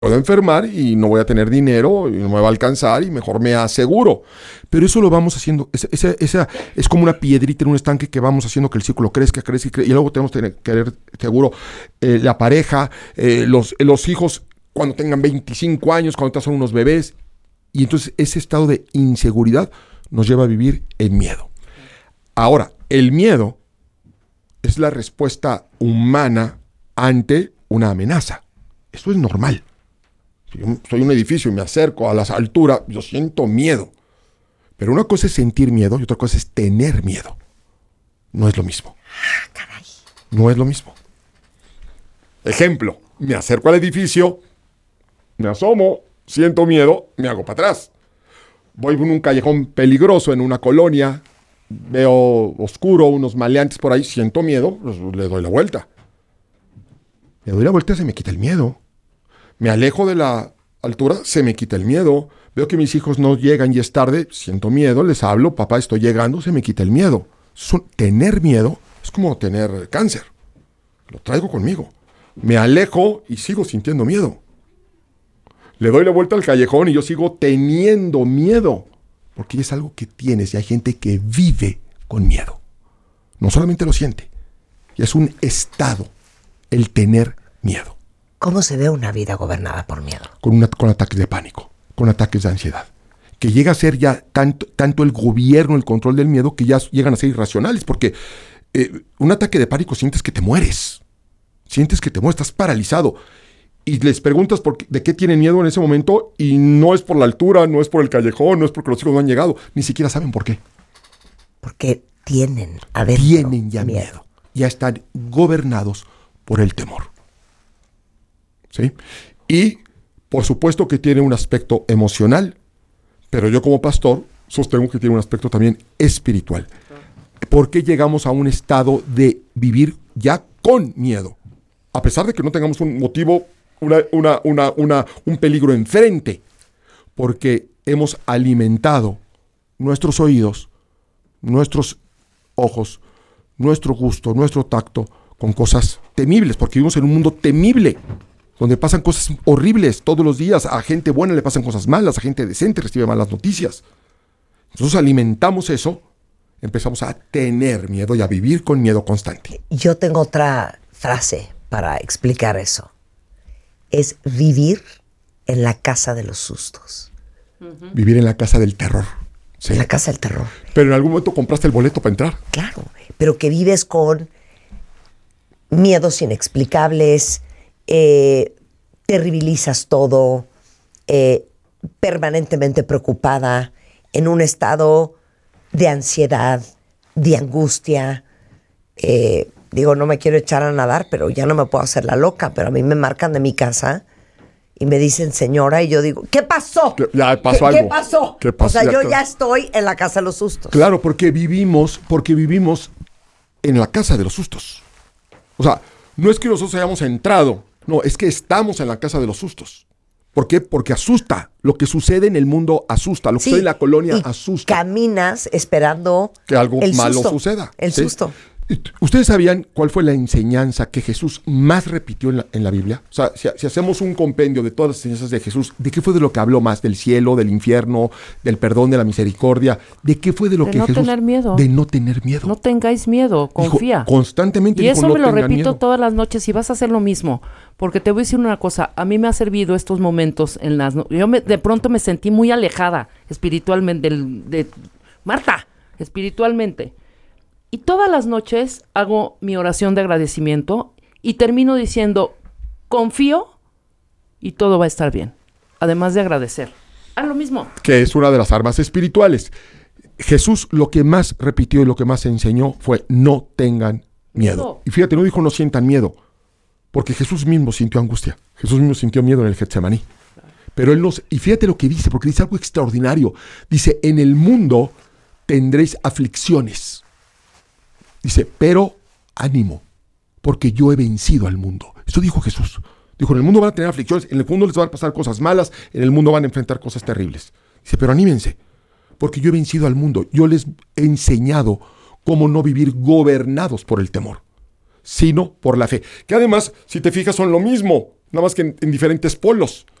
puedo enfermar y no voy a tener dinero y no me va a alcanzar y mejor me aseguro. Pero eso lo vamos haciendo. Esa es como una piedrita en un estanque que vamos haciendo que el círculo crezca y luego tenemos que tener seguro la pareja, los hijos cuando tengan 25 años, cuando son unos bebés. Y entonces ese estado de inseguridad nos lleva a vivir en miedo. Ahora, el miedo es la respuesta humana ante una amenaza. Esto es normal. Si yo soy un edificio y me acerco a las alturas, yo siento miedo. Pero una cosa es sentir miedo y otra cosa es tener miedo. No es lo mismo. Caray. No es lo mismo. Ejemplo, me acerco al edificio, me asomo, siento miedo, me hago para atrás. Voy en un callejón peligroso en una colonia, veo oscuro, unos maleantes por ahí, siento miedo, pues le doy la vuelta. Le doy la vuelta, se me quita el miedo. Me alejo de la altura, se me quita el miedo. Veo que mis hijos no llegan y es tarde, siento miedo, les hablo, papá, estoy llegando, se me quita el miedo. Tener miedo es como tener cáncer. Lo traigo conmigo. Me alejo y sigo sintiendo miedo. Le doy la vuelta al callejón y yo sigo teniendo miedo. Porque es algo que tienes y hay gente que vive con miedo. No solamente lo siente, y es un estado el tener miedo. ¿Cómo se ve una vida gobernada por miedo? Con ataques de pánico, con ataques de ansiedad. Que llega a ser ya tanto el gobierno, el control del miedo, que ya llegan a ser irracionales. Porque un ataque de pánico sientes que te mueres. Sientes que te mueres, estás paralizado. Y les preguntas de qué tienen miedo en ese momento y no es por la altura, no es por el callejón, no es porque los hijos no han llegado. Ni siquiera saben por qué. Porque tienen adentro Tienen ya miedo. Ya están gobernados por el temor. ¿Sí? Y por supuesto que tiene un aspecto emocional, pero yo como pastor sostengo que tiene un aspecto también espiritual. ¿Por qué llegamos a un estado de vivir ya con miedo? A pesar de que no tengamos un motivo, un peligro enfrente, porque hemos alimentado nuestros oídos, nuestros ojos, nuestro gusto, nuestro tacto con cosas temibles, porque vivimos en un mundo temible, donde pasan cosas horribles todos los días. A gente buena le pasan cosas malas, a gente decente recibe malas noticias. Entonces alimentamos eso, empezamos a tener miedo y a vivir con miedo constante. Yo tengo otra frase para explicar eso. Es vivir en la casa de los sustos. Vivir en la casa del terror. Sí. En la casa del terror. Pero en algún momento compraste el boleto para entrar. Claro, pero que vives con miedos inexplicables, terribilizas todo, permanentemente preocupada, en un estado de ansiedad, de angustia. Digo, no me quiero echar a nadar, pero ya no me puedo hacer la loca, pero a mí me marcan de mi casa y me dicen señora y yo digo, ¿qué pasó? Ya pasó algo. ¿Qué pasó? ¿Qué pasó? O sea, yo ya estoy en la casa de los sustos. Claro, porque vivimos en la casa de los sustos. O sea, no es que nosotros hayamos entrado, no, es que estamos en la casa de los sustos. ¿Por qué? Porque asusta. Lo que sucede en el mundo asusta. Lo que sucede en la colonia asusta. Caminas esperando que algo malo suceda. El ¿sí? susto. ¿Ustedes sabían cuál fue la enseñanza que Jesús más repitió en la Biblia? O sea, si hacemos un compendio de todas las enseñanzas de Jesús, ¿de qué fue de lo que habló más? ¿Del cielo, del infierno, del perdón, de la misericordia? ¿De qué fue de lo que Jesús... De no tener miedo. De no tener miedo. No tengáis miedo, confía. Dijo, constantemente y dijo, eso no me lo tengan repito miedo. todas las noches y vas a hacer lo mismo. Porque te voy a decir una cosa, a mí me ha servido estos momentos en las... de pronto me sentí muy alejada espiritualmente de Marta, espiritualmente. Y todas las noches hago mi oración de agradecimiento y termino diciendo, confío y todo va a estar bien. Además de agradecer. Haz lo mismo. Que es una de las armas espirituales. Jesús lo que más repitió y lo que más enseñó fue no tengan miedo. Y fíjate, no dijo no sientan miedo, porque Jesús mismo sintió angustia. Jesús mismo sintió miedo en el Getsemaní. Pero él y fíjate lo que dice, porque dice algo extraordinario. Dice, en el mundo tendréis aflicciones. Dice, pero ánimo, porque yo he vencido al mundo. Esto dijo Jesús. Dijo, en el mundo van a tener aflicciones, en el mundo les van a pasar cosas malas, en el mundo van a enfrentar cosas terribles. Dice, pero anímense, porque yo he vencido al mundo. Yo les he enseñado cómo no vivir gobernados por el temor, sino por la fe. Que además, si te fijas, son lo mismo, nada más que en diferentes polos.